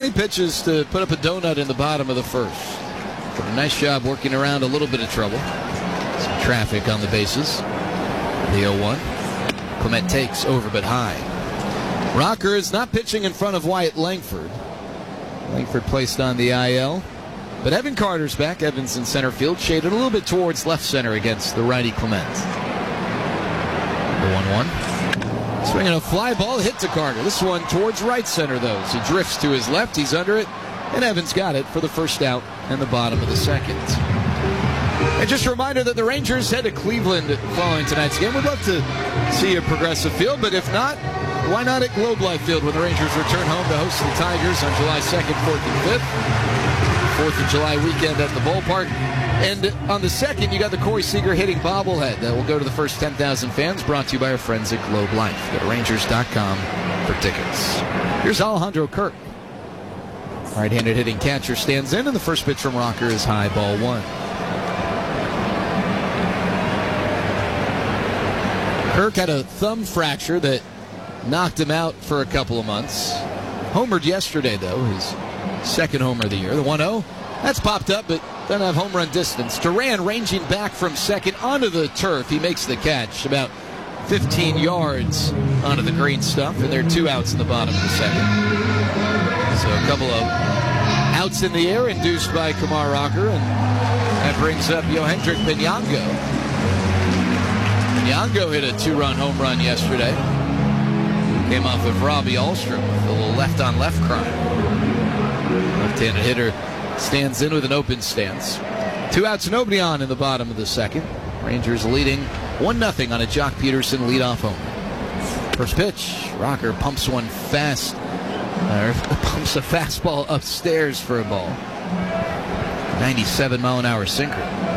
20 pitches to put up a donut in the bottom of the first. Did a nice job working around a little bit of trouble. Some traffic on the bases. The 0-1. Clement takes over but high. Rocker is not pitching in front of Wyatt Langford. Langford placed on the IL. But Evan Carter's back. Evans in center field, shaded a little bit towards left center against the righty Clement. The 1-1. Swinging a fly ball, hit to Carter. This one towards right center, though. As he drifts to his left, he's under it, and Evans got it for the first out in the bottom of the second. And just a reminder that the Rangers head to Cleveland following tonight's game. We'd love to see a Progressive Field, but if not, why not at Globe Life Field when the Rangers return home to host the Tigers on July 2nd, 4th, and 5th. 4th of July weekend at the ballpark. And on the 2nd, you got the Corey Seager hitting bobblehead. That will go to the first 10,000 fans, brought to you by our friends at Globe Life. Go to Rangers.com for tickets. Here's Alejandro Kirk. Right-handed hitting catcher stands in, and the first pitch from Rocker is high, ball 1. Kirk had a thumb fracture that knocked him out for a couple of months. Homered yesterday, though, his second homer of the year. The 1-0, that's popped up, but doesn't have home run distance. Duran ranging back from second onto the turf. He makes the catch about 15 yards onto the green stuff, and there are 2 outs in the bottom of the second. So a couple of outs in the air induced by Kumar Rocker, and that brings up Yohendrick Pinango. Pinango hit a 2-run home run yesterday. Came off of Robbie Ahlstrom with a little left-on-left crime. Left-handed hitter stands in with an open stance. 2 outs, nobody on in the bottom of the second. Rangers leading 1-0 on a Jock Peterson leadoff homer. First pitch, Rocker pumps one fast. Pumps a fastball upstairs for a ball. 97-mile-an-hour sinker.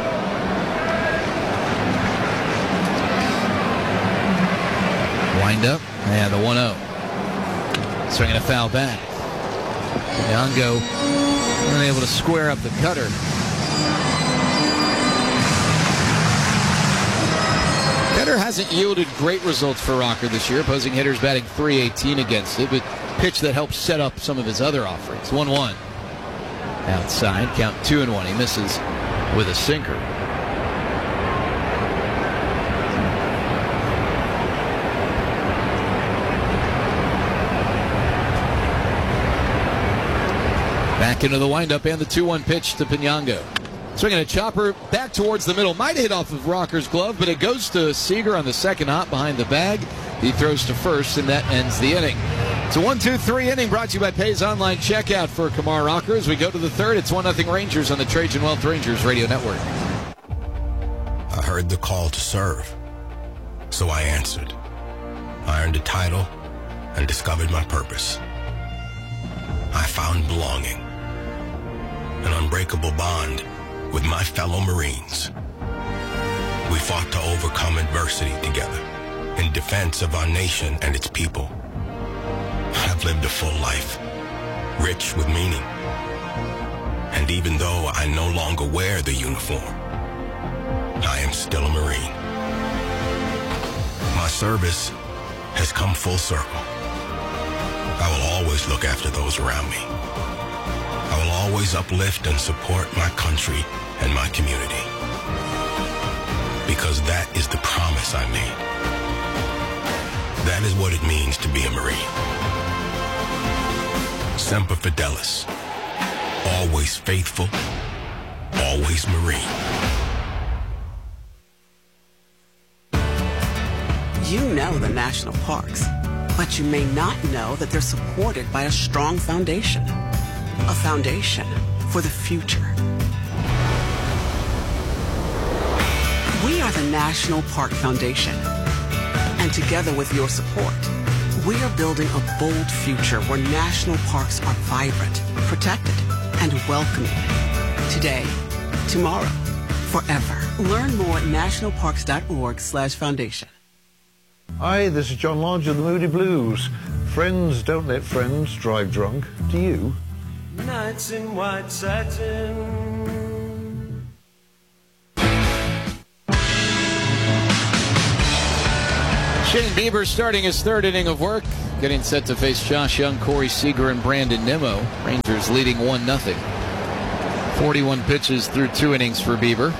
Wind up, and the 1-0. Swinging a foul back. Yango unable to square up the cutter. Cutter hasn't yielded great results for Rocker this year. Opposing hitters batting .318 against it, but pitch that helps set up some of his other offerings. 1-1. Outside, count 2-1. He misses with a sinker. Back into the windup and the 2-1 pitch to Pinango. Swinging a chopper back towards the middle. Might hit off of Rocker's glove, but it goes to Seager on the second hop behind the bag. He throws to first, and that ends the inning. It's a 1-2-3 inning brought to you by Pay's Online Checkout for Kumar Rocker. As we go to the third, it's 1-0 Rangers on the Trajan Wealth Rangers Radio Network. I heard the call to serve, so I answered. I earned a title and discovered my purpose. I found belonging, an unbreakable bond with my fellow Marines. We fought to overcome adversity together in defense of our nation and its people. I've lived a full life, rich with meaning. And even though I no longer wear the uniform, I am still a Marine. My service has come full circle. I will always look after those around me. I will always uplift and support my country and my community. Because that is the promise I made. That is what it means to be a Marine. Semper Fidelis. Always faithful. Always Marine. You know the national parks, but you may not know that they're supported by a strong foundation. A foundation for the future. We are the National Park Foundation. And together with your support, we are building a bold future where national parks are vibrant, protected, and welcoming. Today, tomorrow, forever. Learn more at nationalparks.org/foundation. Hi, this is John Lodge of the Moody Blues. Friends don't let friends drive drunk. Do you? Nights in white satin. Shane Bieber starting his third inning of work. getting set to face Josh Young, Corey Seager, and Brandon Nimmo. Rangers leading 1-0. 41 pitches through 2 innings for Bieber.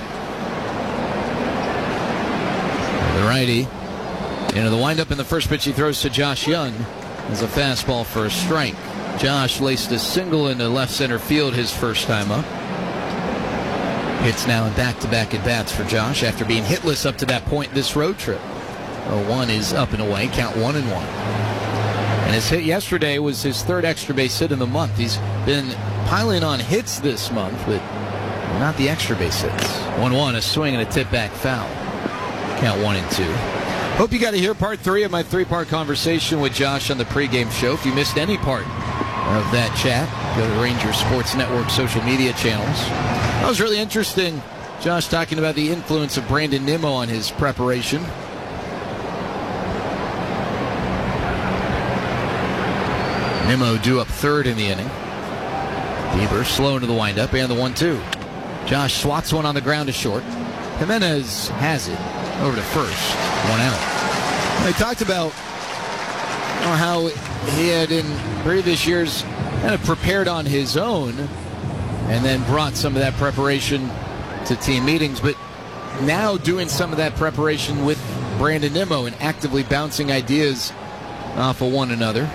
The righty into the windup, in the first pitch he throws to Josh Young is a fastball for a strike. Josh laced a single into left center field his first time up. Hits now in back-to-back at-bats for Josh after being hitless up to that point this road trip. 0-1 is up and away, count 1-1. And his hit yesterday was his third extra base hit in the month. He's been piling on hits this month, but not the extra base hits. 1-1, a swing and a tip back foul. Count 1-2. Hope you got to hear part 3 of my 3-part conversation with Josh on the pregame show. If you missed any part of that chat, go to Rangers Sports Network social media channels. That was really interesting. Josh talking about the influence of Brandon Nimmo on his preparation. Nimmo due up third in the inning. Bieber slow into the windup and the 1-2. Josh swats one on the ground to short. Jimenez has it over to first. 1 out. They talked about how he had in previous years kind of prepared on his own and then brought some of that preparation to team meetings, but now doing some of that preparation with Brandon Nimmo and actively bouncing ideas off of one another.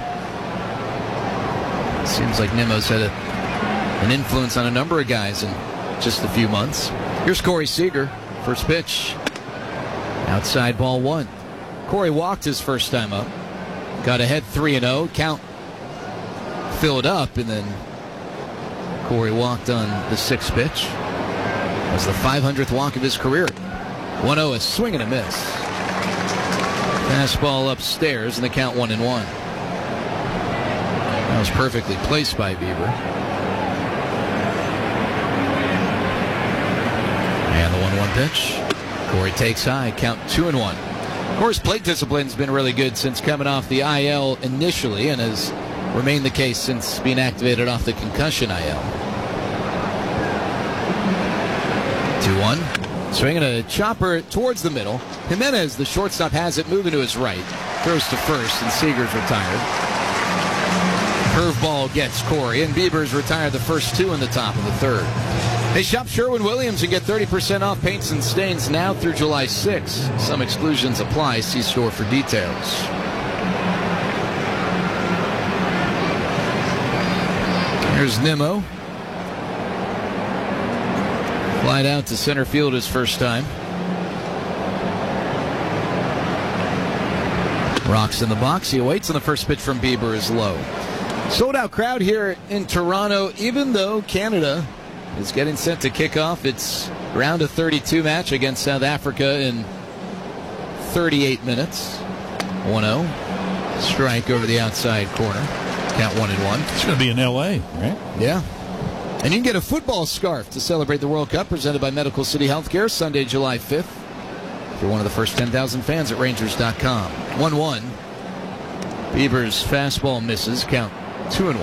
Seems like Nimmo's had an influence on a number of guys in just a few months. Here's Corey Seager. First pitch. Outside ball 1. Corey walked his first time up. Got ahead 3-0. Count filled up, and then Corey walked on the 6th pitch. That was the 500th walk of his career. 1-0, a swing and a miss. Fastball upstairs, and the count 1-1. That was perfectly placed by Bieber. And the 1-1 pitch. Corey takes high, count 2-1. Corey's plate discipline's been really good since coming off the IL initially, and has remained the case since being activated off the concussion IL. 2-1. Swinging a chopper towards the middle. Jimenez, the shortstop, has it moving to his right. Throws to first, and Seager's retired. Curveball gets Corey, and Bieber's retired the first 2 in the top of the 3rd. Hey, shop Sherwin-Williams and get 30% off paints and stains now through July 6. Some exclusions apply. See store for details. Here's Nimmo. Flied out to center field his first time. Rocks in the box. He awaits, and the first pitch from Bieber is low. Sold out crowd here in Toronto, even though Canada is getting set to kick off its round of 32 match against South Africa in 38 minutes. 1-0. Strike over the outside corner. Count 1-1. It's going to be in L.A., right? Yeah. And you can get a football scarf to celebrate the World Cup, presented by Medical City Healthcare, Sunday, July 5th. If you're one of the first 10,000 fans at Rangers.com. 1-1. Bieber's fastball misses. Count 2-1.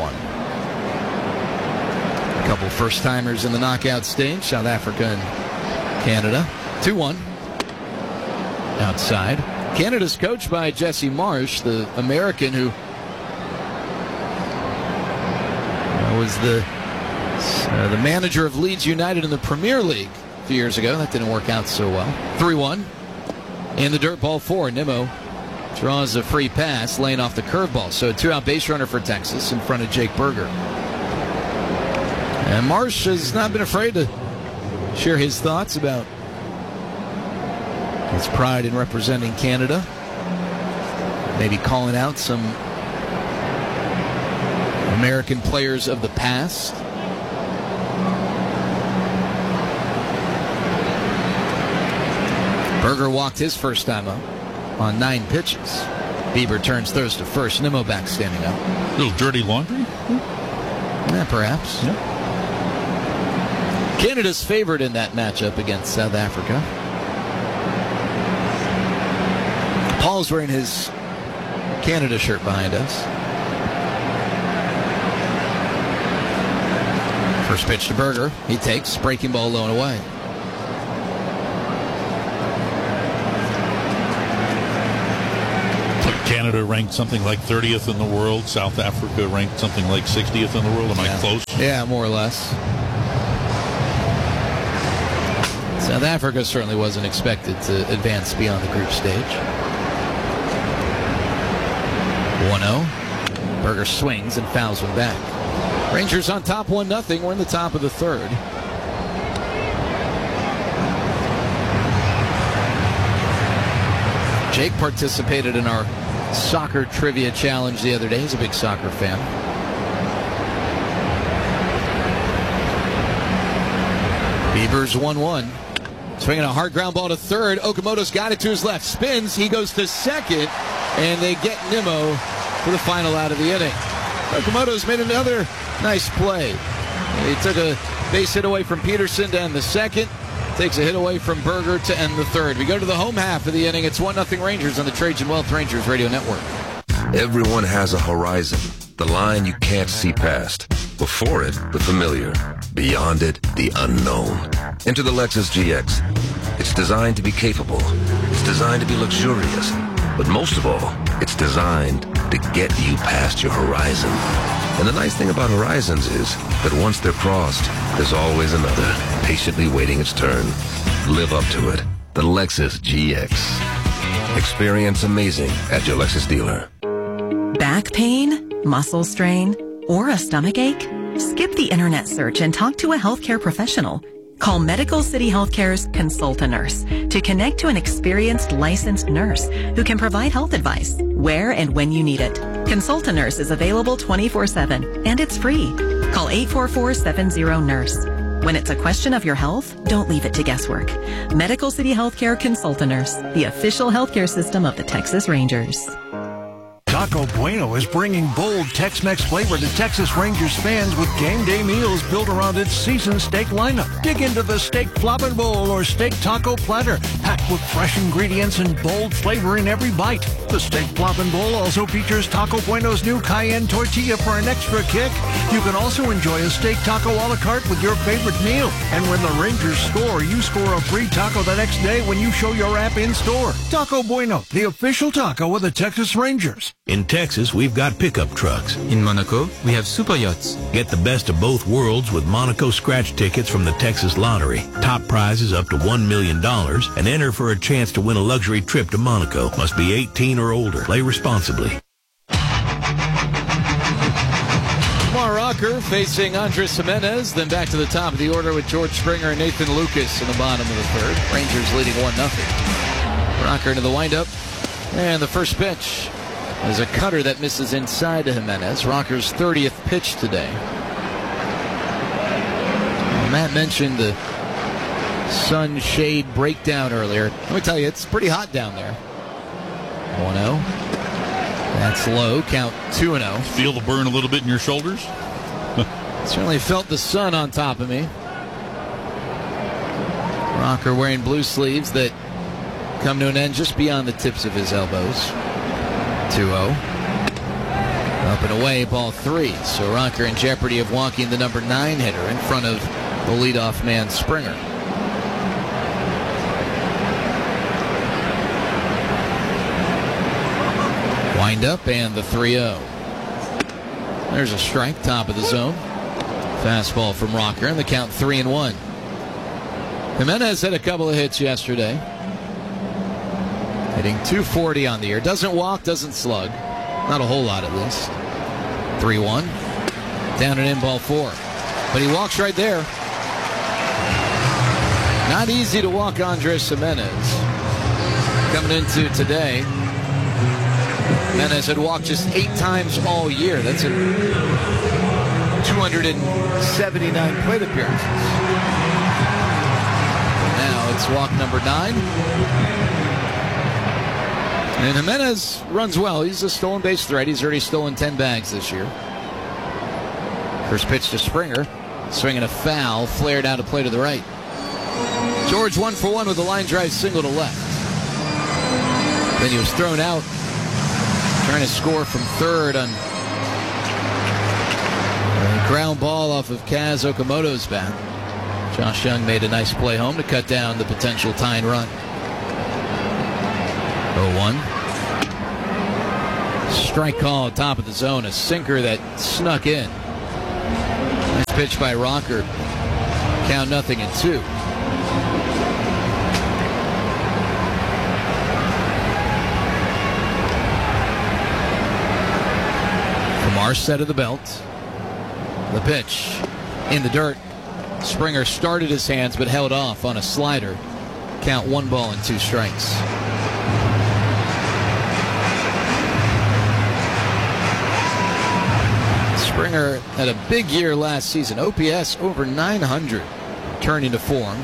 A couple first-timers in the knockout stage, South Africa and Canada. 2-1. Outside. Canada's coached by Jesse Marsh, the American who was the manager of Leeds United in the Premier League a few years ago. That didn't work out so well. 3-1. In the dirt, ball 4. Nimmo draws a free pass, laying off the curveball. So a 2-out base runner for Texas in front of Jake Burger. And Marsh has not been afraid to share his thoughts about his pride in representing Canada. Maybe calling out some American players of the past. Burger walked his first time up on 9 pitches. Bieber turns, throws to first. Nimmo back standing up. A little dirty laundry? Yeah, perhaps. Yeah. Canada's favored in that matchup against South Africa. Paul's wearing his Canada shirt behind us. First pitch to Burger. He takes. Breaking ball low and away. Canada ranked something like 30th in the world. South Africa ranked something like 60th in the world. Am I close? Yeah, more or less. South Africa certainly wasn't expected to advance beyond the group stage. 1-0. Berger swings and fouls one back. Rangers on top 1-0. We're in the top of the third. Jake participated in our soccer trivia challenge the other day. He's a big soccer fan. Beavers 1-1. Swinging a hard ground ball to third. Okamoto's got it to his left. Spins. He goes to second. And they get Nimmo for the final out of the inning. Okamoto's made another nice play. He took a base hit away from Peterson to end the second. Takes a hit away from Berger to end the third. We go to the home half of the inning. It's 1-0 Rangers on the Trajan Wealth Rangers Radio Network. Everyone has a horizon, the line you can't see past. Before it, the familiar. Beyond it, the unknown. Enter the Lexus GX. It's designed to be capable. It's designed to be luxurious. But most of all, it's designed to get you past your horizon. And the nice thing about horizons is that once they're crossed, there's always another, patiently waiting its turn. Live up to it. The Lexus GX. Experience amazing at your Lexus dealer. Back pain, muscle strain, or a stomach ache? Skip the internet search and talk to a healthcare professional. Call Medical City Healthcare's Consult-A-Nurse to connect to an experienced licensed nurse who can provide health advice where and when you need it. Consult-A-Nurse is available 24/7 and it's free. Call 844-70-NURSE. When it's a question of your health, don't leave it to guesswork. Medical City Healthcare Consult-A-Nurse, the official healthcare system of the Texas Rangers. Taco Bueno is bringing bold Tex-Mex flavor to Texas Rangers fans with game day meals built around its seasoned steak lineup. Dig into the steak flopping bowl or steak taco platter, packed with fresh ingredients and bold flavor in every bite. The steak flopping bowl also features Taco Bueno's new cayenne tortilla for an extra kick. You can also enjoy a steak taco a la carte with your favorite meal. And when the Rangers score, you score a free taco the next day when you show your app in-store. Taco Bueno, the official taco of the Texas Rangers. In Texas, we've got pickup trucks. In Monaco, we have super yachts. Get the best of both worlds with Monaco scratch tickets from the Texas Lottery. Top prizes up to $1 million and enter for a chance to win a luxury trip to Monaco. Must be 18 or older. Play responsibly. Lamar Rocker facing Andres Jimenez. Then back to the top of the order with George Springer and Nathan Lucas in the bottom of the third. Rangers leading 1-0. Rocker into the windup. And the first pitch. There's a cutter that misses inside to Jimenez. Rocker's 30th pitch today. Matt mentioned the sun-shade breakdown earlier. Let me tell you, it's pretty hot down there. 1-0. That's low. Count 2-0. Feel the burn a little bit in your shoulders? Certainly felt the sun on top of me. Rocker wearing blue sleeves that come to an end just beyond the tips of his elbows. 2-0. Up and away, ball 3. So Rocker in jeopardy of walking the number 9 hitter in front of the leadoff man, Springer. Wind up and the 3-0. There's a strike, top of the zone. Fastball from Rocker, and the count 3-1. Jimenez had a couple of hits yesterday. Hitting .240 on the year. Doesn't walk, doesn't slug. Not a whole lot, at least. 3-1. Down and in, ball 4. But he walks right there. Not easy to walk Andres Jimenez. Coming into today, Jimenez had walked just 8 times all year. That's 279 plate appearances. Now it's walk number 9. And Jimenez runs well. He's a stolen base threat. He's already stolen 10 bags this year. First pitch to Springer. Swinging a foul. Flared out a play to the right. George 1 for 1 with a line drive single to left. Then he was thrown out. Trying to score from third on a ground ball off of Kaz Okamoto's bat. Josh Young made a nice play home to cut down the potential tying run. 0-1. Strike call, top of the zone, a sinker that snuck in. Nice pitch by Rocker. Count 0-2. From our set of the belt, the pitch in the dirt. Springer started his hands but held off on a slider. Count 1-2 strikes. Springer had a big year last season. OPS over 900. Turning to form.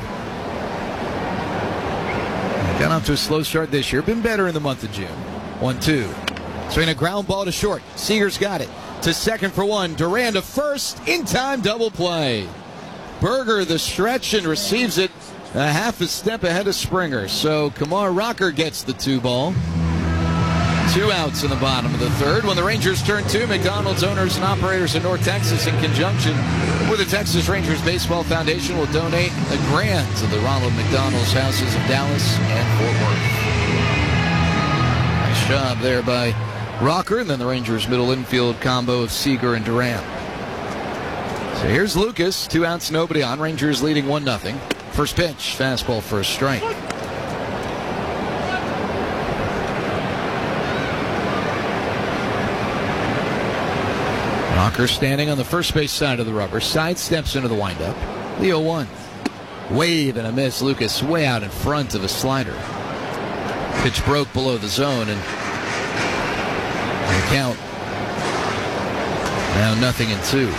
Got off to a slow start this year. Been better in the month of June. 1-2. Swing a ground ball to short. Seager's got it. To second for one. Duran to first. In time double play. Berger the stretch and receives it a half a step ahead of Springer. So Kumar Rocker gets the 2-ball. 2 outs in the bottom of the third. When the Rangers turn 2, McDonald's owners and operators in North Texas, in conjunction with the Texas Rangers Baseball Foundation, will donate $1,000 to the Ronald McDonald's Houses of Dallas and Fort Worth. Nice job there by Rocker, and then the Rangers middle infield combo of Seager and Duran. So here's Lucas, 2 outs, nobody on. Rangers leading 1-0. First pitch, fastball for a strike. Rocker standing on the first base side of the rubber, side steps into the windup. The 0-1. Wave and a miss. Lucas way out in front of a slider. Pitch broke below the zone, and the count now 0-2.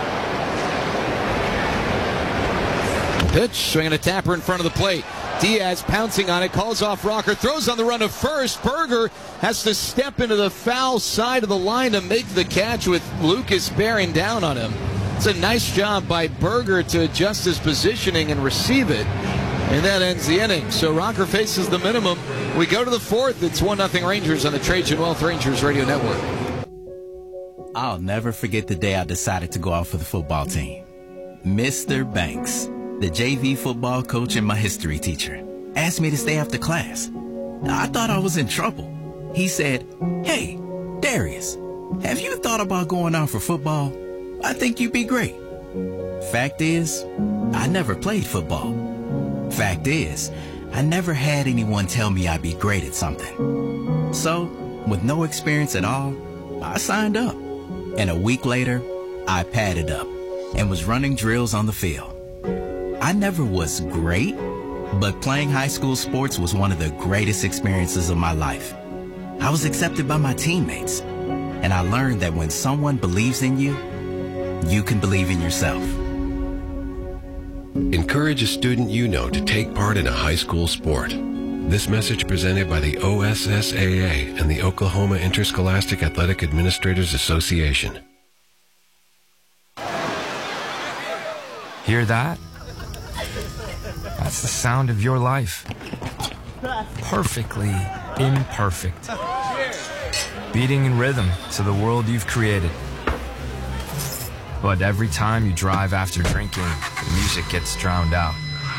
Pitch, swinging a tapper in front of the plate. Diaz pouncing on it, calls off Rocker, throws on the run of first. Berger has to step into the foul side of the line to make the catch with Lucas bearing down on him. It's a nice job by Berger to adjust his positioning and receive it. And that ends the inning. So Rocker faces the minimum. We go to the fourth. It's 1-0 Rangers on the Trajan Wealth Rangers Radio Network. I'll never forget the day I decided to go out for the football team. Mr. Banks, the JV football coach and my history teacher, asked me to stay after class. I thought I was in trouble. He said, "Hey, Darius, have you thought about going out for football? I think you'd be great." Fact is, I never played football. Fact is, I never had anyone tell me I'd be great at something. So, with no experience at all, I signed up. And a week later, I padded up and was running drills on the field. I never was great, but playing high school sports was one of the greatest experiences of my life. I was accepted by my teammates, and I learned that when someone believes in you, you can believe in yourself. Encourage a student you know to take part in a high school sport. This message presented by the OSSAA and the Oklahoma Interscholastic Athletic Administrators Association. Hear that? That's the sound of your life. Perfectly imperfect. Beating in rhythm to the world you've created. But every time you drive after drinking, the music gets drowned out.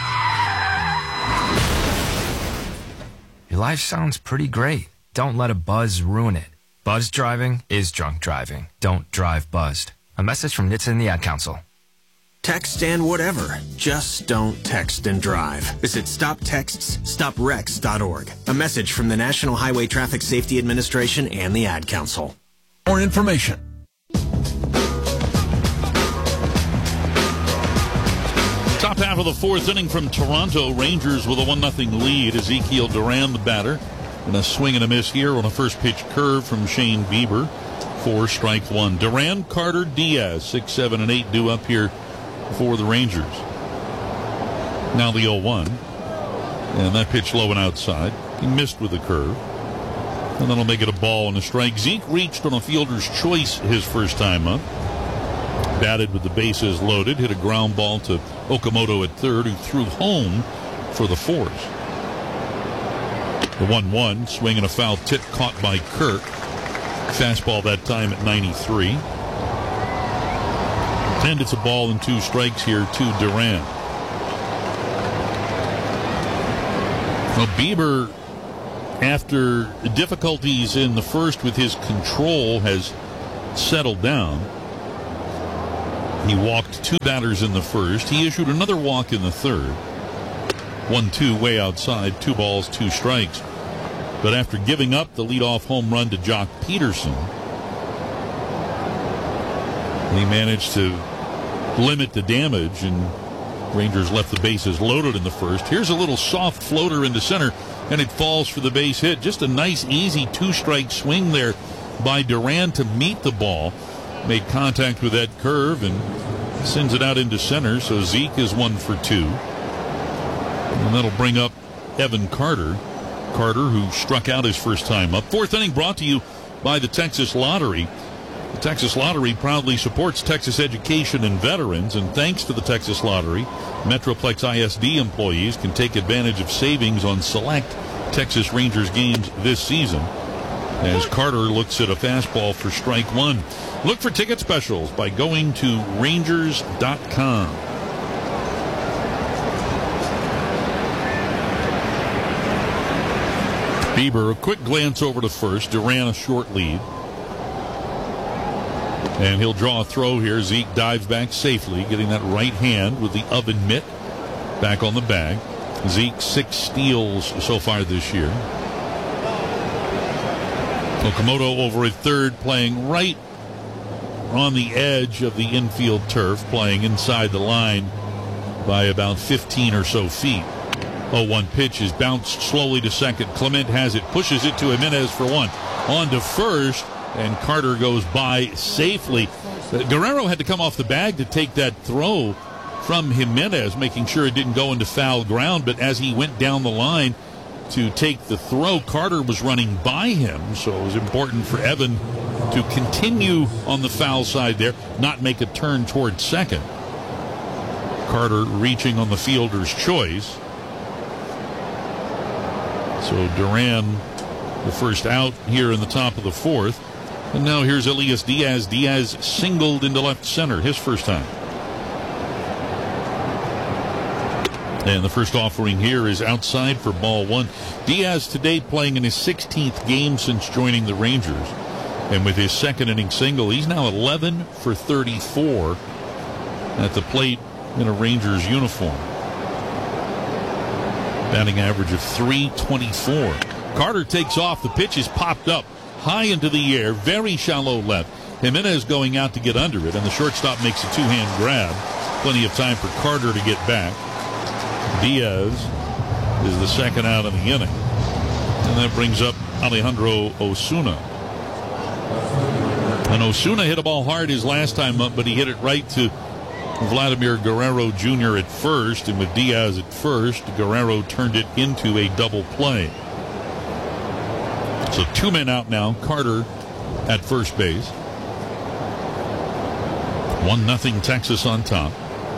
Your life sounds pretty great. Don't let a buzz ruin it. Buzz driving is drunk driving. Don't drive buzzed. A message from NHTSA and the Ad Council. Text and whatever. Just don't text and drive. Visit StopTextsStopWrecks.org. A message from the National Highway Traffic Safety Administration and the Ad Council. More information. Top half of the fourth inning from Toronto. Rangers with a 1-0 lead. Ezekiel Duran, the batter. And a swing and a miss here on a first pitch curve from Shane Bieber. 4 strike 1. Duran, Carter, Diaz, 6, 7, and 8 due up here for the Rangers. Now the 0-1. And that pitch low and outside. He missed with the curve. And that'll make it a ball and a strike. Zeke reached on a fielder's choice his first time up. Batted with the bases loaded. Hit a ground ball to Okamoto at third, who threw home for the fourth. The 1-1. Swing and a foul tip caught by Kirk. Fastball that time at 93. And it's a ball and 2 strikes here to Duran. Well, Bieber after difficulties in the first with his control, has settled down. He walked 2 batters in the first. He issued another walk in the third. 1-2 way outside, 2 balls, 2 strikes. But after giving up the leadoff home run to Jock Peterson, he managed to limit the damage, and Rangers left the bases loaded in the first. Here's a little soft floater into center, and it falls for the base hit. Just a nice, easy 2-strike swing there by Duran to meet the ball. Made contact with that curve and sends it out into center, so Zeke is 1 for 2. And that'll bring up Evan Carter. Carter, who struck out his first time up. 4th inning brought to you by the Texas Lottery. The Texas Lottery proudly supports Texas education and veterans, and thanks to the Texas Lottery, Metroplex ISD employees can take advantage of savings on select Texas Rangers games this season. As Carter looks at a fastball for strike 1. Look for ticket specials by going to Rangers.com. Bieber, a quick glance over to first. Duran a short lead. And he'll draw a throw here. Zeke dives back safely, getting that right hand with the oven mitt back on the bag. Zeke 6 steals so far this year. Okamoto over at third, playing right on the edge of the infield turf, playing inside the line by about 15 or so feet. 0-1 pitch is bounced slowly to second. Clement has it, pushes it to Jimenez for 1. On to first, and Carter goes by safely. Guerrero had to come off the bag to take that throw from Jimenez, making sure it didn't go into foul ground, but as he went down the line to take the throw, Carter was running by him, so it was important for Evan to continue on the foul side there, not make a turn toward second. Carter reaching on the fielder's choice. So Duran, the first out here in the top of the 4th. And now here's Elias Diaz. Diaz singled into left center, his first time. And the first offering here is outside for ball 1. Diaz today playing in his 16th game since joining the Rangers. And with his second inning single, he's now 11 for 34 at the plate in a Rangers uniform. Batting average of .324. Carter takes off. The pitch is popped up high into the air, very shallow left. Jimenez going out to get under it, and the shortstop makes a 2-hand grab. Plenty of time for Carter to get back. Diaz is the second out of the inning. And that brings up Alejandro Osuna. And Osuna hit a ball hard his last time up, but he hit it right to Vladimir Guerrero Jr. at first, and with Diaz at first, Guerrero turned it into a double play. So 2 men out now. Carter at first base. 1-0 Texas on top.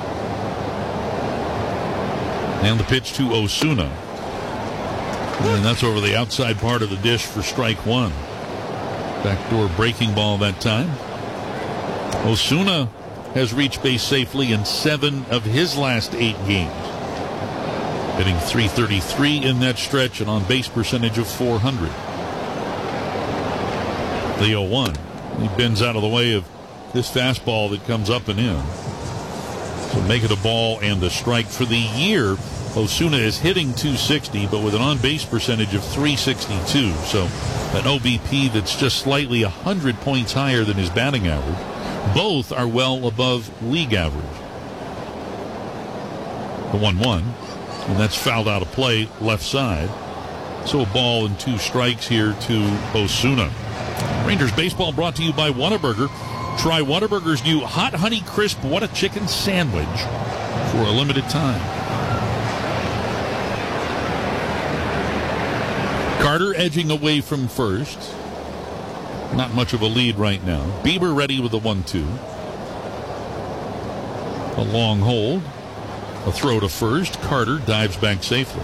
And the pitch to Osuna. And that's over the outside part of the dish for strike 1. Backdoor breaking ball that time. Osuna has reached base safely in 7 of his last 8 games. Hitting .333 in that stretch and on base percentage of .400. The 0-1. He bends out of the way of this fastball that comes up and in. So make it a ball and a strike. For the year, Osuna is hitting .260, but with an on-base percentage of .362. So an OBP that's just slightly 100 points higher than his batting average. Both are well above league average. The 1-1, and that's fouled out of play left side. So a ball and 2 strikes here to Osuna. Rangers baseball brought to you by Whataburger. Try Whataburger's new Hot Honey Crisp What a Chicken Sandwich for a limited time. Carter edging away from first. Not much of a lead right now. Bieber ready with the 1-2. A long hold. A throw to first. Carter dives back safely.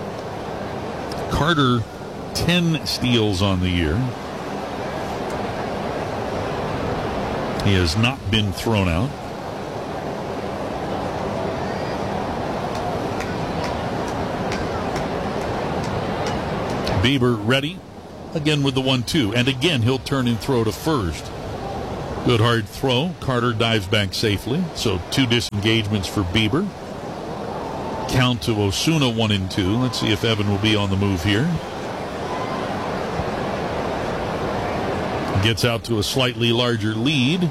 Carter 10 steals on the year. He has not been thrown out. Bieber ready, again with the 1-2. And again, he'll turn and throw to first. Good hard throw. Carter dives back safely. So 2 disengagements for Bieber. Count to Osuna 1-2. Let's see if Evan will be on the move here. Gets out to a slightly larger lead.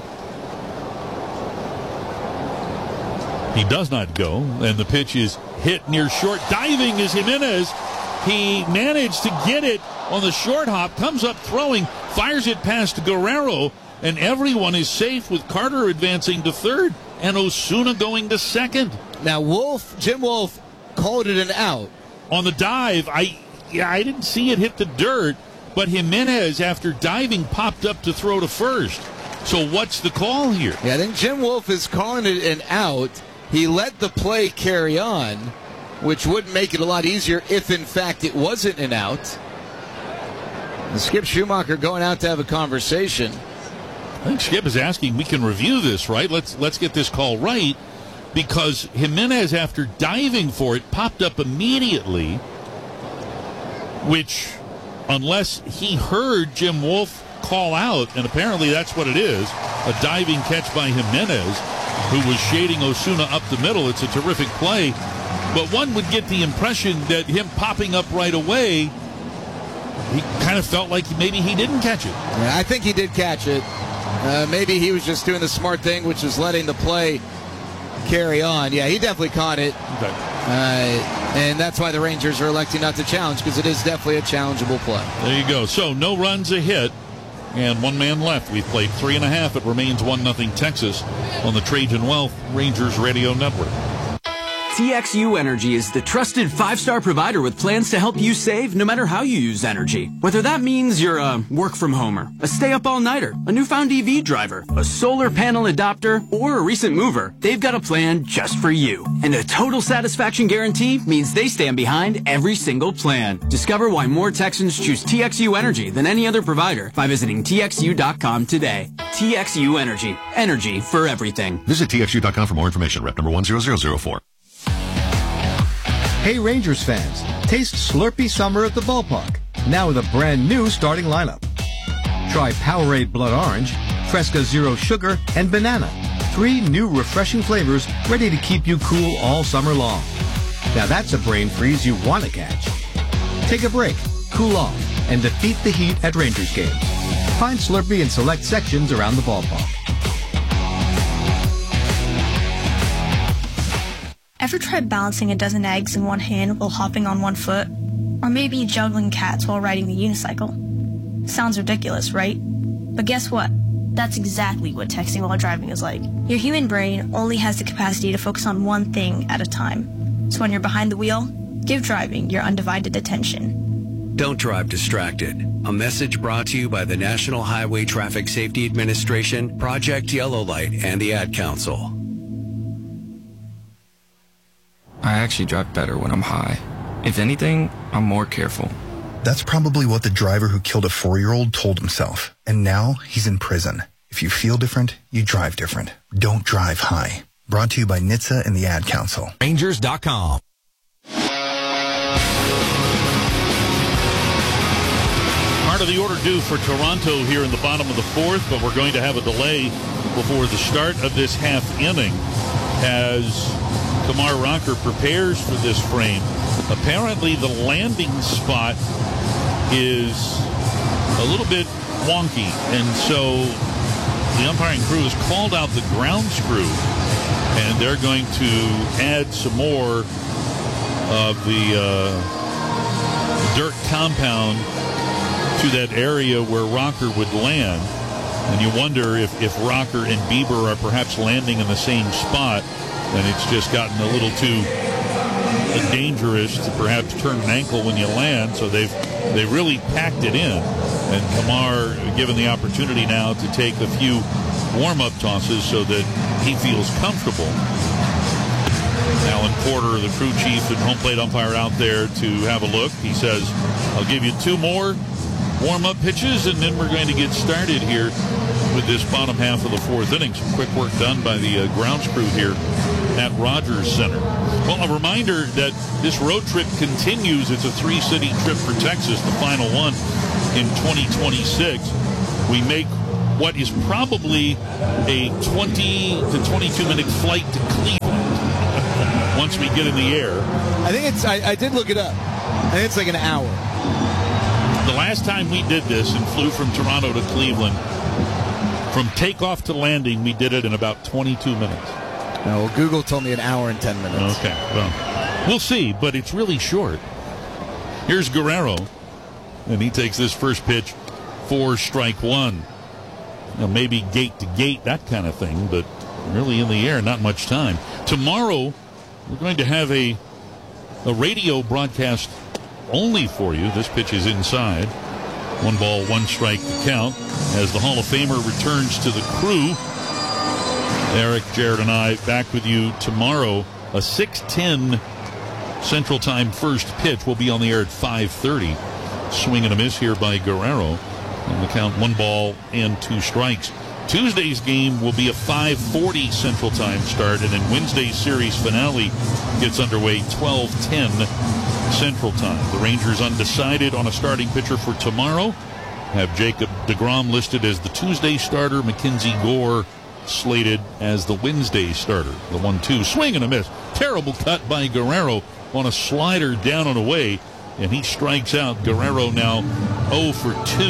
He does not go, and the pitch is hit near short. Diving is Jimenez. He managed to get it on the short hop, comes up throwing, fires it past Guerrero, and everyone is safe with Carter advancing to third and Osuna going to second. Now, Jim Wolf called it an out. On the dive, I didn't see it hit the dirt, but Jimenez, after diving, popped up to throw to first. So what's the call here? Yeah, I think Jim Wolf is calling it an out. He let the play carry on, which would make it a lot easier if, in fact, it wasn't an out. And Skip Schumacher going out to have a conversation. I think Skip is asking, we can review this, right? Let's get this call right, because Jimenez, after diving for it, popped up immediately, which, unless he heard Jim Wolf call out, and apparently that's what it is, a diving catch by Jimenez, who was shading Osuna up the middle. It's a terrific play, but one would get the impression that him popping up right away, he kind of felt like maybe he didn't catch it. Yeah, I think he did catch it. Maybe he was just doing the smart thing, which is letting the play carry on. Yeah, he definitely caught it. Okay. And that's why the Rangers are electing not to challenge, because it is definitely a challengeable play. There you go. So no runs, a hit, and 1 man left. We've played 3.5. It remains 1-0 Texas on the Trajan Wealth Rangers Radio Network. TXU Energy is the trusted 5-star provider with plans to help you save no matter how you use energy. Whether that means you're a work-from-homer, a stay-up-all-nighter, a newfound EV driver, a solar panel adopter, or a recent mover, they've got a plan just for you. And a total satisfaction guarantee means they stand behind every single plan. Discover why more Texans choose TXU Energy than any other provider by visiting TXU.com today. TXU Energy. Energy for everything. Visit TXU.com for more information. Rep number 10004. Hey Rangers fans, taste Slurpee Summer at the ballpark, now with a brand new starting lineup. Try Powerade Blood Orange, Fresca Zero Sugar, and Banana. 3 new refreshing flavors ready to keep you cool all summer long. Now that's a brain freeze you want to catch. Take a break, cool off, and defeat the heat at Rangers games. Find Slurpee in select sections around the ballpark. Ever tried balancing a dozen eggs in one hand while hopping on one foot? Or maybe juggling cats while riding the unicycle? Sounds ridiculous, right? But guess what? That's exactly what texting while driving is like. Your human brain only has the capacity to focus on one thing at a time. So when you're behind the wheel, give driving your undivided attention. Don't drive distracted. A message brought to you by the National Highway Traffic Safety Administration, Project Yellow Light, and the Ad Council. I actually drive better when I'm high. If anything, I'm more careful. That's probably what the driver who killed a 4-year-old told himself. And now he's in prison. If you feel different, you drive different. Don't drive high. Brought to you by NHTSA and the Ad Council. Rangers.com. Part of the order due for Toronto here in the bottom of the 4th, but we're going to have a delay before the start of this half inning as Kumar Rocker prepares for this frame. Apparently the landing spot is a little bit wonky, and so the umpiring crew has called out the grounds crew, and they're going to add some more of the dirt compound to that area where Rocker would land. And you wonder if Rocker and Bieber are perhaps landing in the same spot, and it's just gotten a little too dangerous to perhaps turn an ankle when you land, so they really packed it in. And Kumar given the opportunity now to take a few warm-up tosses so that he feels comfortable. Alan Porter, the crew chief and home plate umpire, out there to have a look. He says, I'll give you 2 more warm-up pitches, and then we're going to get started here with this bottom half of the 4th inning. Some quick work done by the grounds crew here at Rogers Center. Well, a reminder that this road trip continues. It's a 3-city trip for Texas, the final one in 2026. We make what is probably a 20 to 22-minute flight to Cleveland once we get in the air. I think it's, I did look it up. I think it's like an hour. The last time we did this and flew from Toronto to Cleveland, from takeoff to landing, we did it in about 22 minutes. No, well, Google told me an hour and 10 minutes. Okay, well, we'll see, but it's really short. Here's Guerrero, and he takes this first pitch for strike one. Now, maybe gate to gate, that kind of thing, but really in the air, not much time. Tomorrow, we're going to have a radio broadcast only for you. This pitch is inside. 1 ball, 1 strike to count as the Hall of Famer returns to the crew. Eric, Jared, and I back with you tomorrow. A 6:10 Central Time first pitch will be on the air at 5:30. Swing and a miss here by Guerrero. And the count 1 ball and 2 strikes. Tuesday's game will be a 5:40 Central Time start, and then Wednesday's series finale gets underway 12:10 Central Time. The Rangers undecided on a starting pitcher for tomorrow. Have Jacob deGrom listed as the Tuesday starter, Mackenzie Gore slated as the Wednesday starter. The 1-2 swing and a miss. Terrible cut by Guerrero on a slider down and away, and he strikes out. Guerrero now 0 for 2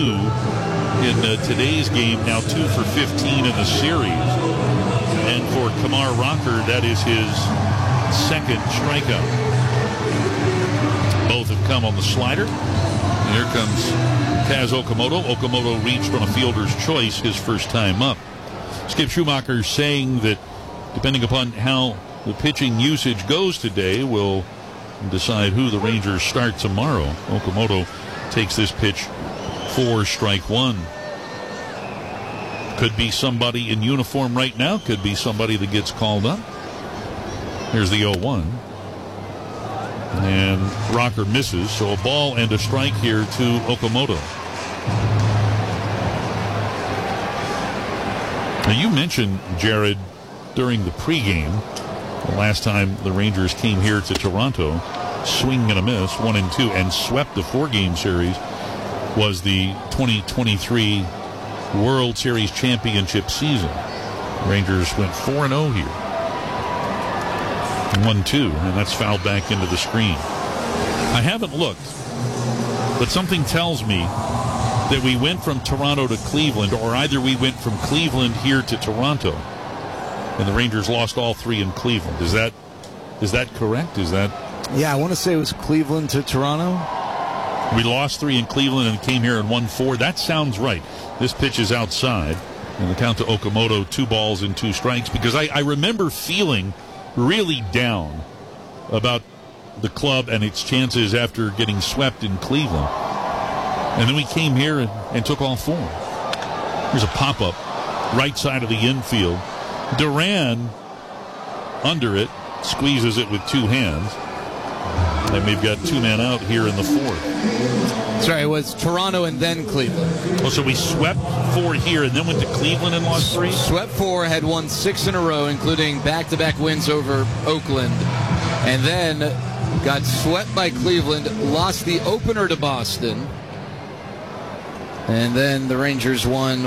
in today's game, now 2 for 15 in the series. And for Kumar Rocker, that is his second strikeout. Both have come on the slider. And here comes Kaz Okamoto. Okamoto reached on a fielder's choice his first time up. Skip Schumacher saying that depending upon how the pitching usage goes today, will decide who the Rangers start tomorrow. Okamoto takes this pitch for strike one. Could be somebody in uniform right now. Could be somebody that gets called up. Here's the 0-1. And Rocker misses, so a ball and a strike here to Okamoto. Now, you mentioned, Jared, during the pregame, the last time the Rangers came here to Toronto, swing and a miss, 1-2, and swept the 4-game series, was the 2023 World Series championship season. Rangers went 4-0 here. 1-2, and that's fouled back into the screen. I haven't looked, but something tells me that we went from Toronto to Cleveland, or either we went from Cleveland here to Toronto, and the Rangers lost all 3 in Cleveland. Is that correct? Is that? Yeah, I want to say it was Cleveland to Toronto. We lost 3 in Cleveland and came here and won 4. That sounds right. This pitch is outside, and the count to Okamoto, 2 balls and 2 strikes, because I remember feeling really down about the club and its chances after getting swept in Cleveland. And then we came here and took all 4. Here's a pop-up, right side of the infield. Duran under it, squeezes it with 2 hands. And we've got 2 men out here in the 4th. Sorry, it was Toronto and then Cleveland. Oh, so we swept 4 here and then went to Cleveland and lost 3? Swept 4, had won 6 in a row, including back-to-back wins over Oakland. And then got swept by Cleveland, lost the opener to Boston. And then the Rangers won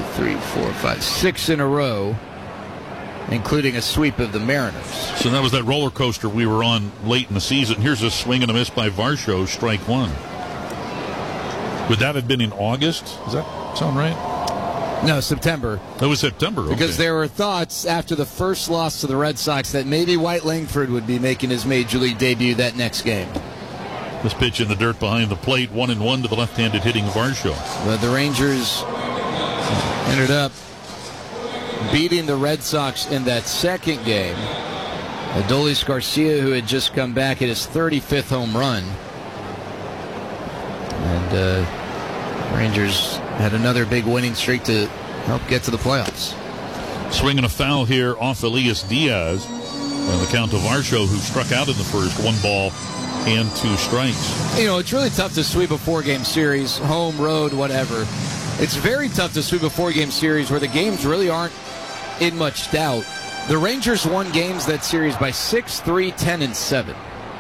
6 in a row, including a sweep of the Mariners. So that was that roller coaster we were on late in the season. Here's a swing and a miss by Varsho, strike 1. Would that have been in August? Does that sound right? No, September. It was September, okay. Because there were thoughts after the first loss to the Red Sox that maybe White Langford would be making his Major League debut that next game. This pitch in the dirt behind the plate, 1-1 to the left-handed hitting Varsho. But the Rangers ended up beating the Red Sox in that second game. Adolis Garcia, who had just come back at his 35th home run. And Rangers had another big winning streak to help get to the playoffs. Swinging a foul here off Elias Diaz. And the count to Varsho, who struck out in the first, 1 ball and 2 strikes. You know, it's really tough to sweep a 4-game series, home, road, whatever. It's very tough to sweep a 4-game series where the games really aren't in much doubt. The Rangers won games that series by 6-3, 10, and 7.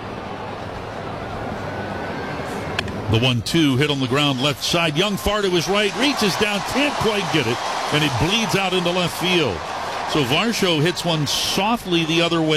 The 1-2 hit on the ground left side. Young far to his right, reaches down, can't quite get it, and it bleeds out into left field. So Varsho hits one softly the other way.